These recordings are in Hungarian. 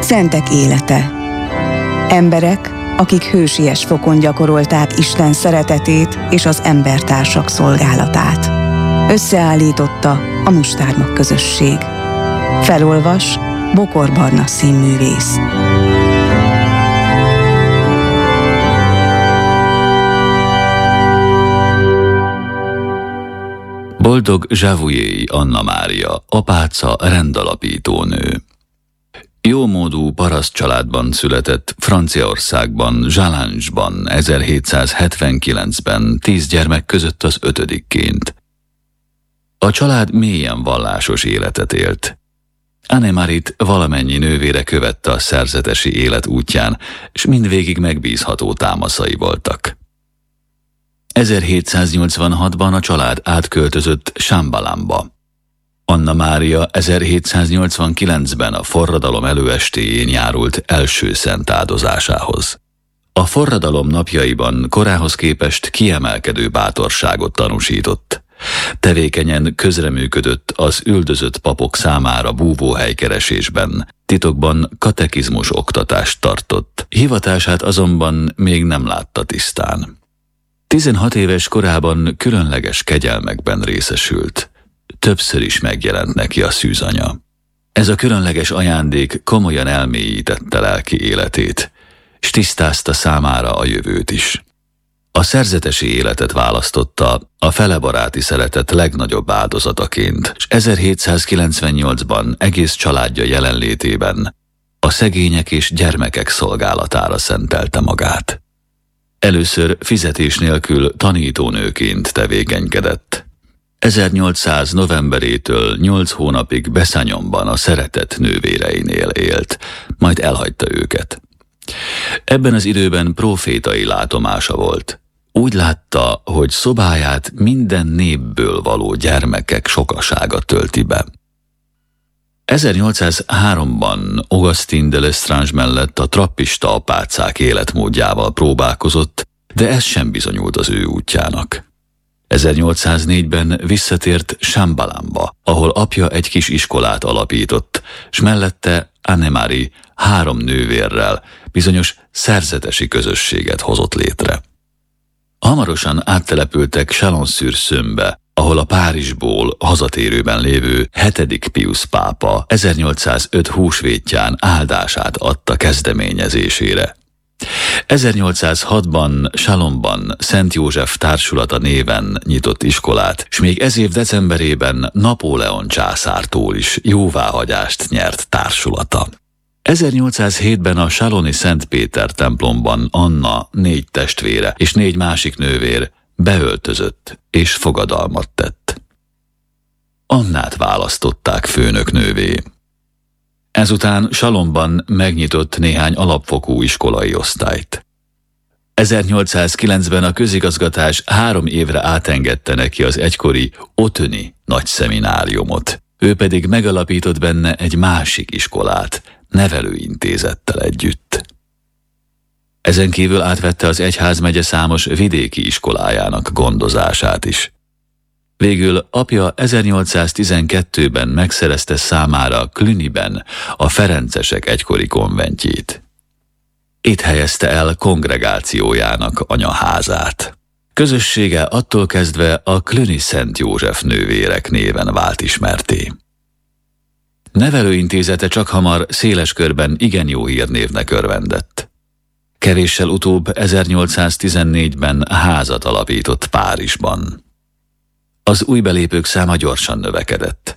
Szentek élete. Emberek, akik hősies fokon gyakorolták Isten szeretetét és az embertársak szolgálatát. Összeállította a Mustármag közösség. Felolvas Bokor Barna színművész. Boldog Zsavujéi Anna Mária, apáca, rendalapítónő. Jómódú paraszt családban született Franciaországban, Zsalancsban 1779-ben 10 gyermek között az 5-ként. A család mélyen vallásos életet élt. Annemarit valamennyi nővére követte a szerzetesi élet útján, és mindvégig megbízható támaszai voltak. 1786-ban a család átköltözött Chambalamba. Anna Mária 1789-ben a forradalom előestéjén járult első szent áldozásához. A forradalom napjaiban korához képest kiemelkedő bátorságot tanúsított. Tevékenyen közreműködött az üldözött papok számára búvóhelykeresésben, titokban katekizmus oktatást tartott. Hivatását azonban még nem látta tisztán. 16 éves korában különleges kegyelmekben részesült. Többször is megjelent neki a szűzanya. Ez a különleges ajándék komolyan elmélyítette lelki életét, s tisztázta számára a jövőt is. A szerzetesi életet választotta a felebaráti szeretet legnagyobb áldozataként, és 1798-ban egész családja jelenlétében a szegények és gyermekek szolgálatára szentelte magát. Először fizetés nélkül tanítónőként tevékenykedett. 1800 novemberétől 8 hónapig Beszányomban a szeretett nővéreinél élt, majd elhagyta őket. Ebben az időben prófétai látomása volt. Úgy látta, hogy szobáját minden népből való gyermekek sokasága tölti be. 1803-ban Augustin de Lestrange mellett a trappista apácák életmódjával próbálkozott, de ez sem bizonyult az ő útjának. 1804-ben visszatért Chambalamba, ahol apja egy kis iskolát alapított, s mellette Anne-Marie 3 nővérrel bizonyos szerzetesi közösséget hozott létre. Hamarosan áttelepültek Chalon-sur-Saône-be, ahol a Párizsból hazatérőben lévő 7. Pius pápa 1805 húsvétján áldását adta kezdeményezésére. 1806-ban Chalonban Szent József társulata néven nyitott iskolát, és még ez év decemberében Napóleon császártól is jóváhagyást nyert társulata. 1807-ben a chaloni Szent Péter templomban Anna 4 testvére és 4 másik nővér beöltözött és fogadalmat tett. Annát választották főnöknővé. Ezután Chalonban megnyitott néhány alapfokú iskolai osztályt. 1809-ben a közigazgatás 3 évre átengedte neki az egykori Auteuny nagy szemináriumot. Ő pedig megalapított benne egy másik iskolát, nevelőintézettel együtt. Ezen kívül átvette az egyházmegye számos vidéki iskolájának gondozását is. Végül apja 1812-ben megszerezte számára Clunyben a ferencesek egykori konventjét. Itt helyezte el kongregációjának anyaházát. Közössége attól kezdve a Cluny Szent József nővérek néven vált ismertté. Nevelőintézete csakhamar széles körben igen jó hírnévnek örvendett. Kevéssel utóbb 1814-ben házat alapított Párizsban. Az új belépők száma gyorsan növekedett.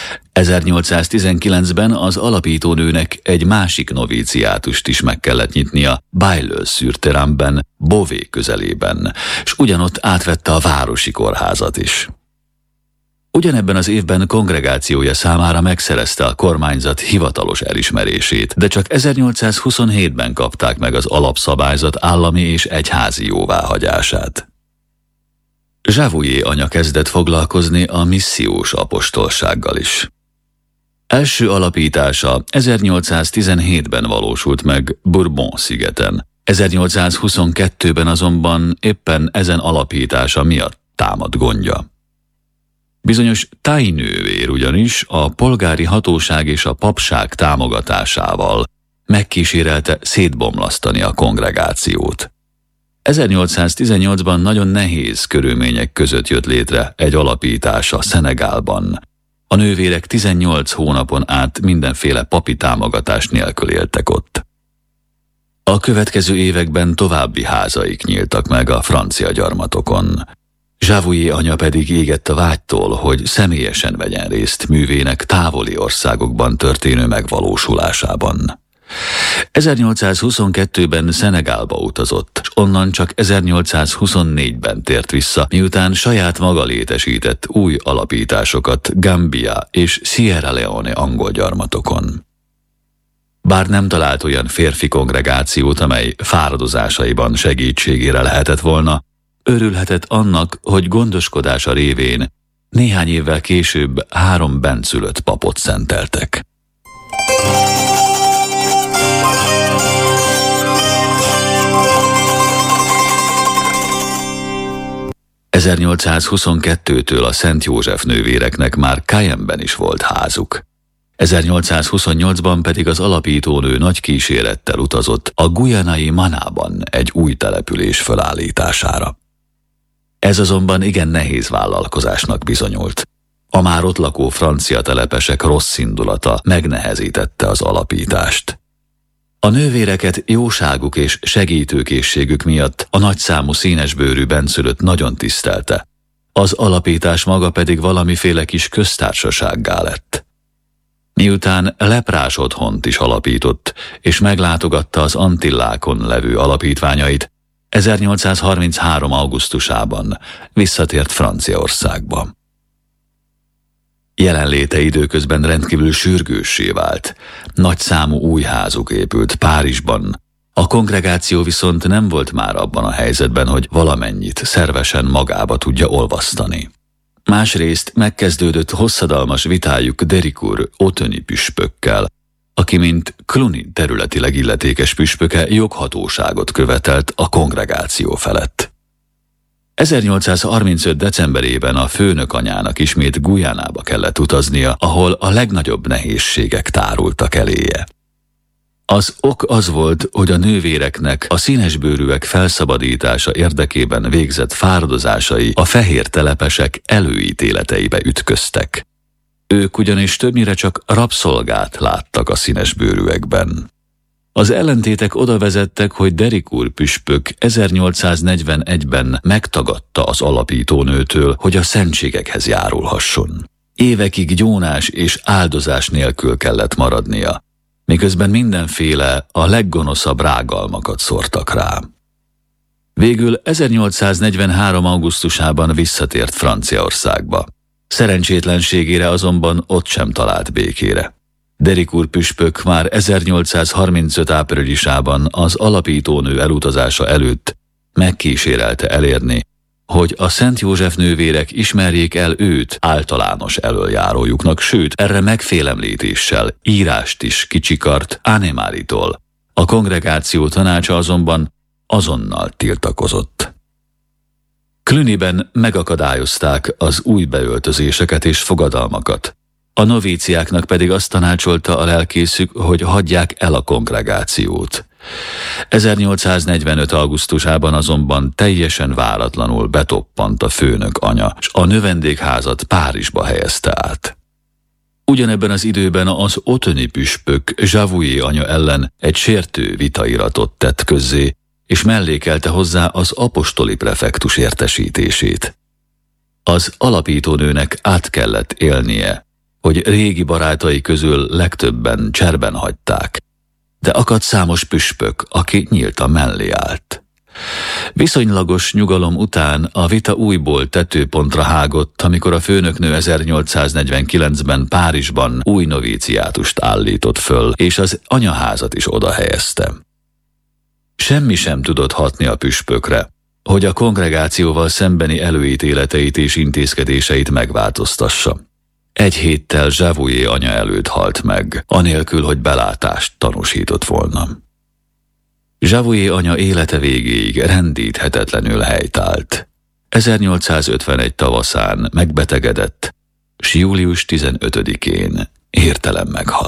1819-ben az alapítónőnek egy másik novíciátust is meg kellett nyitnia Bailleul-sur-Terrainben, Beauvais közelében, s ugyanott átvette a városi kórházat is. Ugyanebben az évben kongregációja számára megszerezte a kormányzat hivatalos elismerését, de csak 1827-ben kapták meg az alapszabályzat állami és egyházi jóváhagyását. Zsavujé anya kezdett foglalkozni a missziós apostolsággal is. Első alapítása 1817-ben valósult meg Bourbon-szigeten. 1822-ben azonban éppen ezen alapítása miatt támad gondja. Bizonyos tájnővér ugyanis a polgári hatóság és a papság támogatásával megkísérelte szétbomlasztani a kongregációt. 1818-ban nagyon nehéz körülmények között jött létre egy alapítása Szenegálban. A nővérek 18 hónapon át mindenféle papi támogatás nélkül éltek ott. A következő években további házaik nyíltak meg a francia gyarmatokon. Javoué anya pedig égett a vágytól, hogy személyesen vegyen részt művének távoli országokban történő megvalósulásában. 1822-ben Szenegálba utazott, s onnan csak 1824-ben tért vissza, miután saját maga létesített új alapításokat Gambia és Sierra Leone angol gyarmatokon. Bár nem talált olyan férfi kongregációt, amely fáradozásaiban segítségére lehetett volna, örülhetett annak, hogy gondoskodása révén néhány évvel később 3 bennszülött papot szenteltek. ...1822-től a Szent József nővéreknek már Cayenneben is volt házuk. 1828-ban pedig az alapítónő nagy kísérettel utazott a guyanai Manában egy új település felállítására. Ez azonban igen nehéz vállalkozásnak bizonyult. A már ott lakó francia telepesek rossz indulata megnehezítette az alapítást. A nővéreket jóságuk és segítőkészségük miatt a nagyszámú színesbőrű bennszülött nagyon tisztelte, az alapítás maga pedig valamiféle kis köztársasággá lett. Miután leprás otthont is alapított, és meglátogatta az Antillákon levő alapítványait, 1833. augusztusában visszatért Franciaországba. Jelenléte időközben rendkívül sürgőssé vált. Nagyszámú új házuk épült Párizsban. A kongregáció viszont nem volt már abban a helyzetben, hogy valamennyit szervesen magába tudja olvasztani. Másrészt megkezdődött hosszadalmas vitájuk Déricourt Autonyi püspökkel, aki mint Cluny területileg illetékes püspöke joghatóságot követelt a kongregáció felett. 1835. decemberében a főnök anyának ismét Guyanába kellett utaznia, ahol a legnagyobb nehézségek tárultak eléje. Az ok az volt, hogy a nővéreknek a színesbőrűek felszabadítása érdekében végzett fáradozásai a fehér telepesek előítéleteibe ütköztek. Ők ugyanis többnyire csak rabszolgát láttak a színesbőrűekben. Az ellentétek oda vezettek, hogy Déricourt püspök 1841-ben megtagadta az alapítónőtől, hogy a szentségekhez járulhasson. Évekig gyónás és áldozás nélkül kellett maradnia, miközben mindenféle a leggonoszabb rágalmakat szórtak rá. Végül 1843. augusztusában visszatért Franciaországba. Szerencsétlenségére azonban ott sem talált békére. Déricourt püspök már 1835. áprilisában az alapítónő elutazása előtt megkísérelte elérni, hogy a Szent József nővérek ismerjék el őt általános elöljárójuknak, sőt, erre megfélemlítéssel írást is kicsikart Annemarie-tól. A kongregáció tanácsa azonban azonnal tiltakozott. Clunyben megakadályozták az új beöltözéseket és fogadalmakat. A novíciáknak pedig azt tanácsolta a lelkészük, hogy hagyják el a kongregációt. 1845. augusztusában azonban teljesen váratlanul betoppant a főnök anya, s a növendékházat Párizsba helyezte át. Ugyanebben az időben az Autonyi püspök Javoué anya ellen egy sértő vitairatot tett közzé, és mellékelte hozzá az apostoli prefektus értesítését. Az alapítónőnek át kellett élnie, hogy régi barátai közül legtöbben cserben hagyták, de akadt számos püspök, aki nyíltan mellé állt. Viszonylagos nyugalom után a vita újból tetőpontra hágott, amikor a főnöknő 1849-ben Párizsban új novíciátust állított föl, és az anyaházat is oda helyezte. Semmi sem tudott hatni a püspökre, hogy a kongregációval szembeni előítéleteit és intézkedéseit megváltoztassa. Egy héttel Javoué anya előtt halt meg, anélkül, hogy belátást tanúsított volna. Javoué anya élete végéig rendíthetetlenül helytált. 1851 tavaszán megbetegedett, s július 15-én hirtelen meghalt.